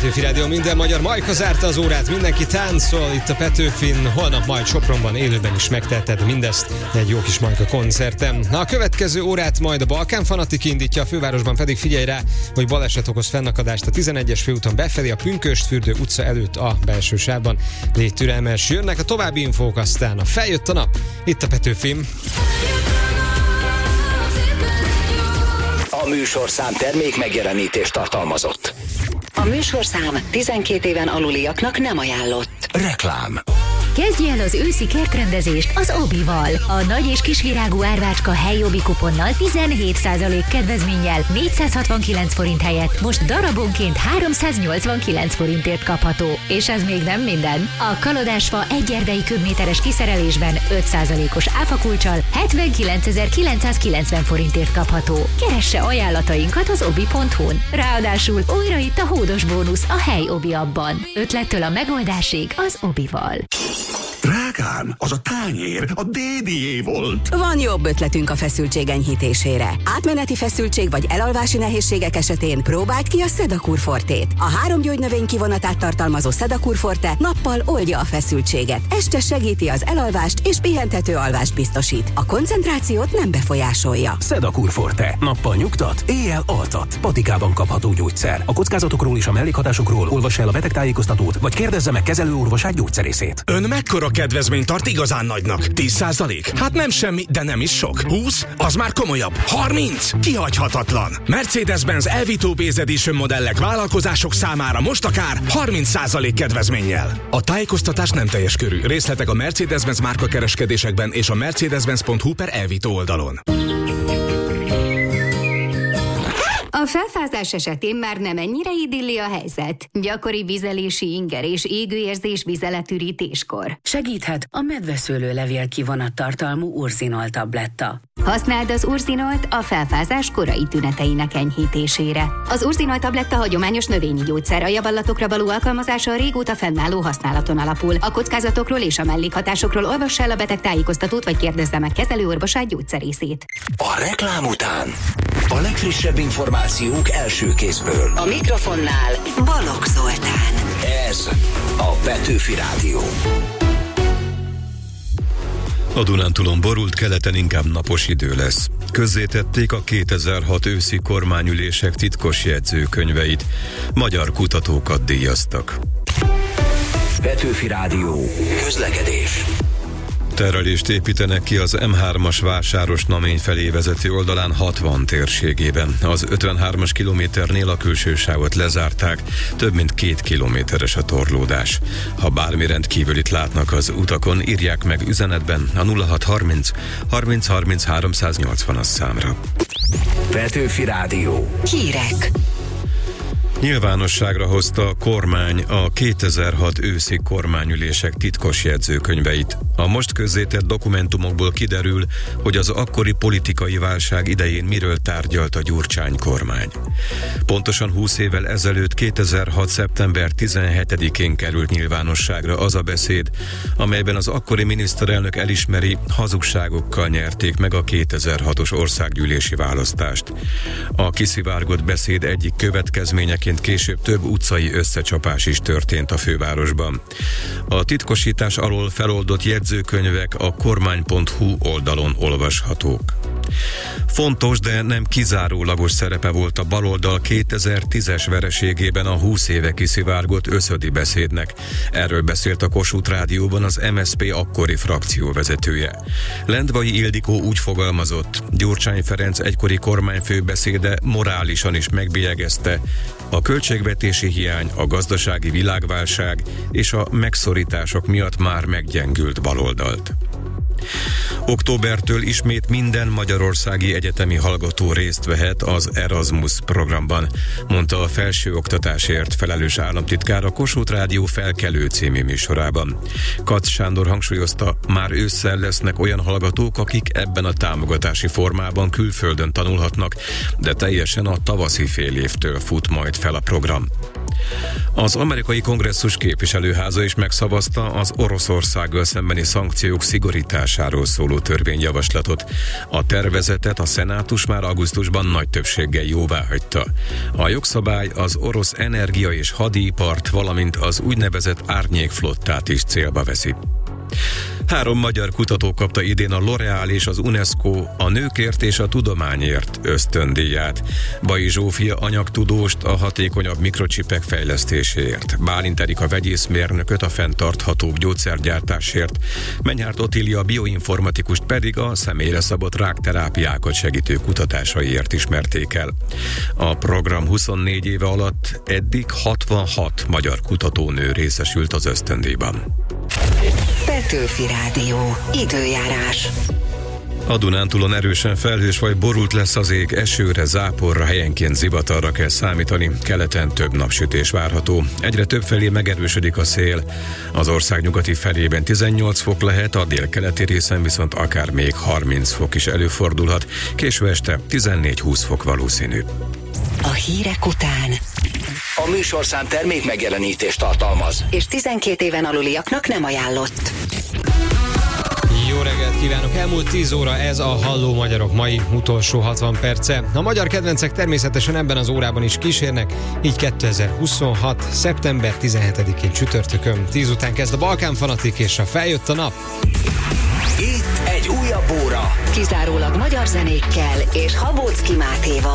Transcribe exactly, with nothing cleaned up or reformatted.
Petőfi Rádió, minden magyar Majka zárta az órát, mindenki táncol itt a Petőfin, holnap majd Sopronban élőben is megteheted mindezt egy jó kis Majka koncerten. Na, a következő órát majd a Balkán Fanatik indítja, a fővárosban pedig figyelj rá, hogy baleset okoz fennakadást a tizenegyes főúton befelé, a Pünkösdfürdő utca előtt a belső sávban. Légy türelmes, jönnek a további infók, aztán a feljött a nap, itt a Petőfin. A műsorszám termék megjelenítést tartalmazott. A műsorszám tizenkét éven aluliaknak nem ajánlott. Reklám. Kezdj el az őszi kertrendezést az Obival. A nagy és kisvirágú árvácska helyi Obi kuponnal tizenhét százalék kedvezménnyel négyszázhatvankilenc forint helyett most darabonként háromszáznyolcvankilenc forintért kapható. És ez még nem minden. A kalodásfa egy erdei köbméteres kiszerelésben öt százalékos áfakulccsal hetvenkilencezer-kilencszázkilencven forintért kapható. Keresse ajánlatainkat az obi pont hu-n. Ráadásul újra itt a hódos bónusz a hely Obi abban. Ötlettől a megoldásig az Obival. Drágám, az a tányér a dédié volt. Van jobb ötletünk a feszültség enyhítésére. Átmeneti feszültség vagy elalvási nehézségek esetén próbáld ki a Sedakur Fortét. A három gyógynövény kivonatát tartalmazó Sedakur Forte nappal oldja a feszültséget, este segíti az elalvást és pihentető alvást biztosít. A koncentrációt nem befolyásolja. Sedakur Forte. Nappal nyugtat, éjjel altat. Patikában kapható gyógyszer. A kockázatokról és a mellékhatásokról olvass el a betegtájékoztatót, vagy kérdezze meg kezelőorvosát, gyógyszerészét. Ön mekkora kedvezményt tart igazán nagynak? tíz százalék? Hát nem semmi, de nem is sok. húsz? Az már komolyabb. harminc? Kihagyhatatlan. Mercedes-Benz Elvito Base Edition modellek vállalkozások számára most akár harminc százalék kedvezménnyel. A tájékoztatás nem teljes körű. Részletek a Mercedes-Benz márka kereskedésekben és a mercedes-benz pont hu per Elvito oldalon. A felfázás esetén már nem ennyire idilli a helyzet. Gyakori vizelési inger és égőérzés vizeletürítéskor. Segíthet a medveszőlő levél kivonat tartalmú Urzinol tabletta. Használd az Urzinolt a felfázás korai tüneteinek enyhítésére. Az Urzinolt tabletta hagyományos növényi gyógyszer, a javallatokra való alkalmazása a régóta fennálló használaton alapul. A kockázatokról és a mellékhatásokról olvass el a beteg tájékoztatót, vagy kérdezze meg kezelőorvosát, gyógyszerészét. A reklám után a legfrissebb információk első kézből. A mikrofonnál Balogh Zoltán. Ez a Petőfi Rádió. A Dunántúlon borult, keleten inkább napos idő lesz. Közzétették a kétezer-hat őszi kormányülések titkos jegyzőkönyveit. Magyar kutatókat díjaztak. Petőfi Rádió. Közlekedés. Terelést építenek ki az em hármas Vásáros-Namény felé vezető oldalán hatvan térségében. Az ötvenhármas kilométernél a külső sávot lezárták, több mint két kilométeres a torlódás. Ha bármi rendkívülit látnak az utakon, írják meg üzenetben a nulla hat harminc harminc harminc háromszáznyolcvanas számra. Petőfi Rádió. Hírek. Nyilvánosságra hozta a kormány a kétezer-hat őszi kormányülések titkos jegyzőkönyveit. A most közzétett dokumentumokból kiderül, hogy az akkori politikai válság idején miről tárgyalt a Gyurcsány kormány. Pontosan húsz évvel ezelőtt, kétezer-hat szeptember tizenhetedikén került nyilvánosságra az a beszéd, amelyben az akkori miniszterelnök elismeri, hazugságokkal nyerték meg a kétezer-hatos országgyűlési választást. A kiszivárgott beszéd egyik következményeként később több utcai összecsapás is történt a fővárosban. A titkosítás alól feloldott jegyzőkönyvek a kormány pont hu oldalon olvashatók. Fontos, de nem kizárólagos szerepe volt a baloldal kétezer-tízes vereségében a húsz éve kiszivárgott Öszödi beszédnek. Erről beszélt a Kossuth Rádióban az em es zé pé akkori frakcióvezetője. Lendvai Ildikó úgy fogalmazott, Gyurcsány Ferenc egykori kormányfő beszéde morálisan is megbélyegezte a költségvetési hiány, a gazdasági világválság és a megszorítások miatt már meggyengült baloldalt. Októbertől ismét minden magyarországi egyetemi hallgató részt vehet az Erasmus programban, mondta a felsőoktatásért felelős államtitkár a Kossuth Rádió Felkelő című műsorában. Katz Sándor hangsúlyozta, már ősszel lesznek olyan hallgatók, akik ebben a támogatási formában külföldön tanulhatnak, de teljesen a tavaszi fél évtől fut majd fel a program. Az amerikai kongresszus képviselőháza is megszavazta az Oroszországgal szembeni szankciók szigorításáról szóló törvényjavaslatot. A tervezetet a szenátus már augusztusban nagy többséggel jóváhagyta. A jogszabály az orosz energia- és hadipart, valamint az úgynevezett árnyékflottát is célba veszi. Három magyar kutató kapta idén a L'Oréal és az UNESCO a nőkért és a tudományért ösztöndíját. Bai Zsófia anyagtudóst a hatékonyabb mikrocsipek fejlesztéséért, Bálint Erika vegyészmérnököt a fenntarthatóbb gyógyszergyártásért, Menyhárt Otília bioinformatikust pedig a személyre szabott rákterápiákat segítő kutatásaiért ismerték el. A program huszonnégy éve alatt eddig hatvanhat magyar kutatónő részesült az ösztöndíjban. Petőfi Rádió. Időjárás. A Dunántúlon erősen felhős vagy borult lesz az ég, esőre, záporra, helyenként zivatarra kell számítani, keleten több napsütés várható. Egyre több felé megerősödik a szél. Az ország nyugati felében tizennyolc fok lehet, a délkeleti részen viszont akár még harminc fok is előfordulhat. Késő este tizennégy-húsz fok valószínű. A hírek után A műsorszám termék megjelenítést tartalmaz, és tizenkét éven aluliaknak nem ajánlott. Jó reggelt kívánok! Elmúlt tíz óra, ez a Halló Magyarok mai utolsó hatvan perce. A magyar kedvencek természetesen ebben az órában is kísérnek, így kétezer-huszonhat. szeptember tizenhetedikén csütörtökön. tíz után kezd a Balkán Fanatik, és a feljött a nap. itt egy újabb óra. Kizárólag magyar zenékkel és Habóczky Mátéval.